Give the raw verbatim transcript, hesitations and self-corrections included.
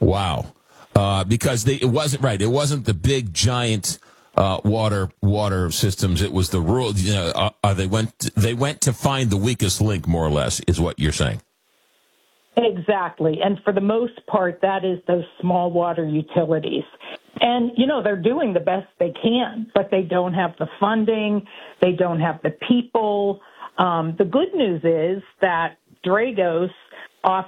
Wow. Uh, because they, it wasn't right. It wasn't the big giant uh, water water systems. It was the rural. You know, uh, uh, they went they went to find the weakest link, more or less, is what you're saying. Exactly. And for the most part, that is those small water utilities. And, you know, they're doing the best they can, but they don't have the funding. They don't have the people. Um, the good news is that Dragos